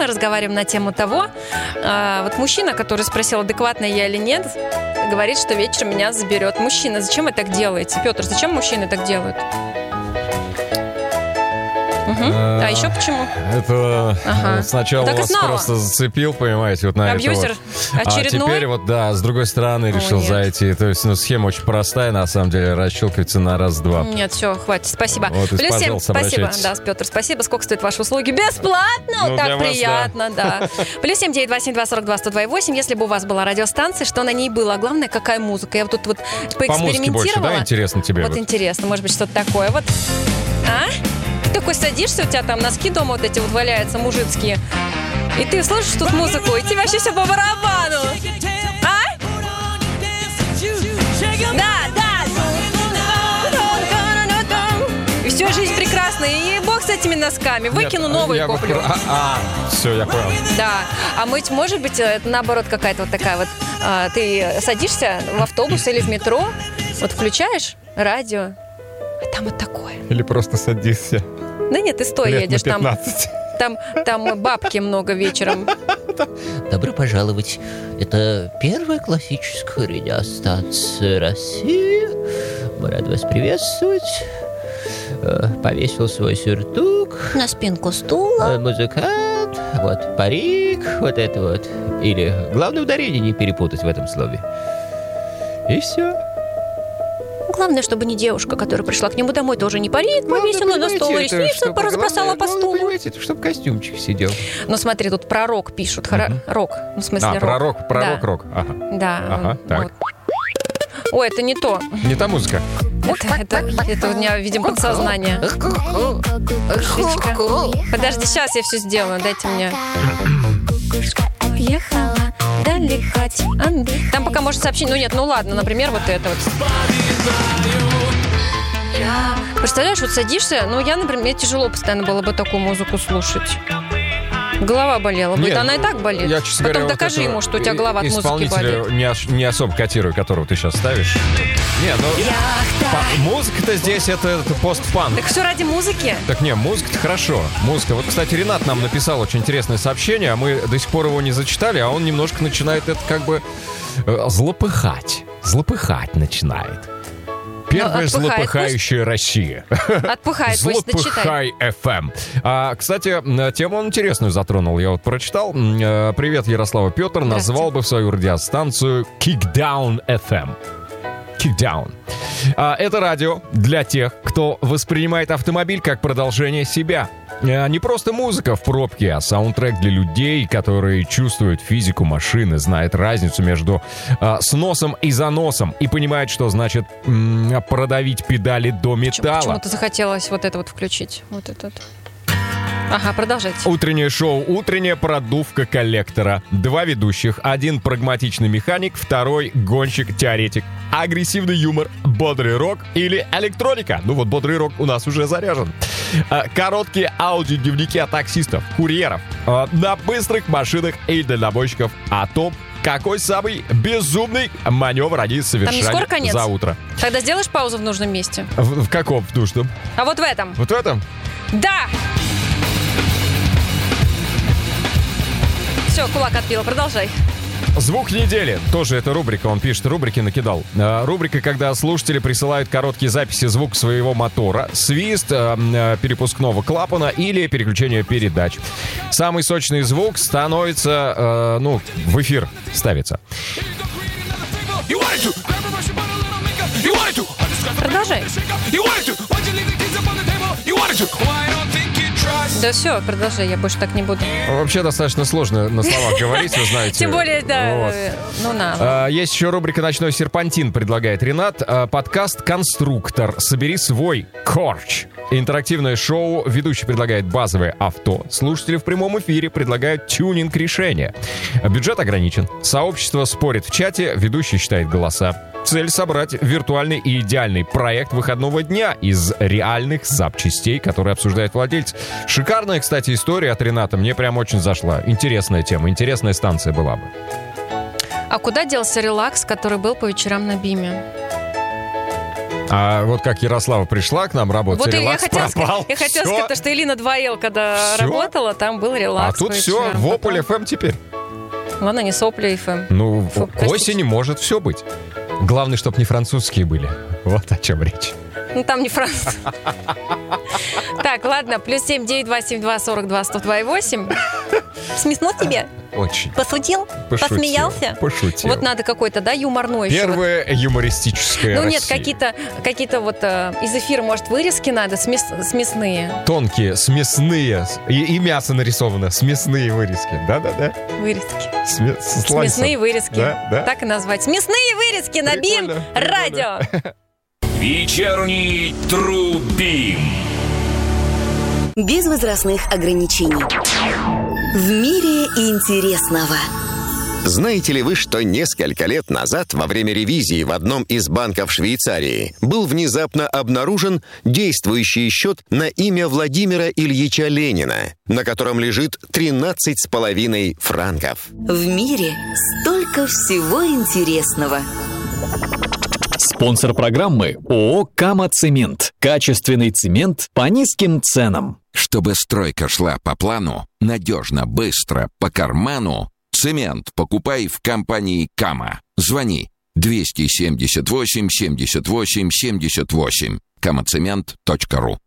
мы разговариваем на тему того, вот мужчина, который спросил, адекватная я или нет, говорит, что вечером меня заберет. Мужчина, зачем вы так делаете? Петр, зачем мужчины так делают? А еще почему? Это сначала вас просто зацепил, понимаете, вот на абьюзер это вот. очередной? А теперь вот, да, с другой стороны решил зайти. То есть, схема очень простая, на самом деле, расщелкивается на раз-два. Нет, все, хватит, спасибо. Вот, Плюс 7, спасибо, да, Петр, спасибо. Сколько стоят ваши услуги? Бесплатно, ну, так приятно, вас, да. Плюс 7, 9, 42, 102,8. Если бы у вас была радиостанция, что на ней было? А главное, какая музыка? Я вот тут вот поэкспериментировала. По музыке больше, да, интересно тебе? Вот интересно, может быть, что-то такое. Вот, такой садишься, у тебя там носки дома вот эти вот валяются, мужицкие, и ты слышишь тут музыку, и тебе вообще все по барабану. А? Да. И все, жизнь прекрасна. И бог с этими носками. Выкину новые, куплю. Все, я понял. Да. А может быть, это наоборот какая-то вот такая вот... Ты садишься в автобус или в метро, вот включаешь радио, а там вот такое. Или просто садишься. Да нет, ты стоя едешь. Там бабки много вечером. Добро пожаловать. Это первая классическая радиостанция России. Мы рады вас приветствовать. Повесил свой сюртук на спинку стула. Музыкант. Вот парик. Вот это вот. Или главное ударение не перепутать в этом слове. И все. Главное, чтобы не девушка, которая пришла к нему домой, тоже не парик повесила на стол, ресницы поразбросала по стулу. Это чтобы костюмчик сидел. Ну смотри, тут про рок пишут. Рок, ну в смысле рок. Про рок. Ага. Да. Ага, так. Вот. Ой, это не то. Не та музыка. Это у меня, видимо, подсознание. Подожди, сейчас я все сделаю, дайте мне. Отъехала далеко. Там пока может сообщение. Ну ладно, например, вот это вот. Представляешь, вот садишься, я, например, мне тяжело постоянно было бы такую музыку слушать. Голова болела бы. Она и так болит. Я, честно Потом говоря, докажи ему, что у тебя голова от музыки болит. Исполнителя не особо котирую, которого ты сейчас ставишь. Музыка-то здесь это постпанк. Так все ради музыки? Так не, музыка-то хорошо. Музыка. Вот, кстати, Ренат нам написал очень интересное сообщение, а мы до сих пор его не зачитали, а он немножко начинает это как бы злопыхать. Злопыхать начинает. Первая злопыхающая Россия. Отпыхает, пусть Злопыхай FM. Кстати, тему он интересную затронул. Я вот прочитал. Привет, Ярослава. Петр назвал бы свою радиостанцию Kickdown FM. Kickdown. Это радио для тех, кто воспринимает автомобиль как продолжение себя. Не просто музыка в пробке, а саундтрек для людей, которые чувствуют физику машины, знают разницу между сносом и заносом и понимают, что значит продавить педали до металла. Почему-то захотелось вот это вот включить. Вот этот. Ага, продолжайте. Утреннее шоу, утренняя продувка коллектора. 2 ведущих, 1 прагматичный механик, 2 гонщик-теоретик. Агрессивный юмор, бодрый рок или электроника. Ну вот бодрый рок у нас уже заряжен. Короткие аудиодневники от таксистов, курьеров, на быстрых машинах и дальнобойщиков о том, какой самый безумный маневр они совершали за утро. Тогда сделаешь паузу в нужном месте. В каком в нужном? А вот в этом. Вот в этом? Да! Все, кулак отбила, продолжай. Звук недели. Тоже эта рубрика, он пишет, рубрики накидал. Рубрика, когда слушатели присылают короткие записи звука своего мотора, свист перепускного клапана или переключение передач. Самый сочный звук становится, в эфир ставится. Продолжай. Да все, продолжай, я больше так не буду. Вообще достаточно сложно на словах говорить, вы знаете. Тем более, да, вот. Есть еще рубрика «Ночной серпантин», предлагает Ренат. Подкаст «Конструктор». Собери свой корч. Интерактивное шоу. Ведущий предлагает базовое авто. Слушатели в прямом эфире предлагают тюнинг решения. Бюджет ограничен. Сообщество спорит в чате. Ведущий считает голоса. Цель — собрать виртуальный и идеальный проект выходного дня из реальных запчастей, которые обсуждает владелец. Шикарная, кстати, история от Рената. Мне прям очень зашла. Интересная тема, интересная станция была бы. А куда делся релакс, который был по вечерам на БИМе? А вот как Ярослава пришла к нам работать, Вот релакс пропал. я хотела Всё. сказать, что Элина 2Л, когда Всё. работала, там был А релакс. тут по все, вечерам. Вопль FM теперь. Ладно, не сопли FM. Ну, Фу, к простите. осени может все быть. Главное, чтобы не французские были. Вот о чем речь. Ну, там не Франция. Так, ладно, +7 927 42 102 8. Смешно тебе? Очень. Посудил? Пошутил. Посмеялся? Пошутил. Вот надо какой-то, да, юморной еще. Первое юмористическое Ну нет, Россия. какие-то вот из эфира, может, вырезки надо, смесные Тонкие, смесные, и мясо нарисовано, смесные вырезки. Да-да-да. вырезки. С лайсом. Смесные вырезки. Да, да. Так и назвать. Смесные вырезки на БИМ Прикольно, радио. Вечерний Трубим. Без возрастных ограничений. В мире интересного. Знаете ли вы, что несколько лет назад, во время ревизии в одном из банков Швейцарии, был внезапно обнаружен действующий счет на имя Владимира Ильича Ленина, на котором лежит 13,5 франков? В мире столько всего интересного. Спонсор программы ООО «Кама Цемент». Качественный цемент по низким ценам. Чтобы стройка шла по плану, надежно, быстро, по карману, цемент покупай в компании «Кама». Звони 278 78 78. kamacement.ru.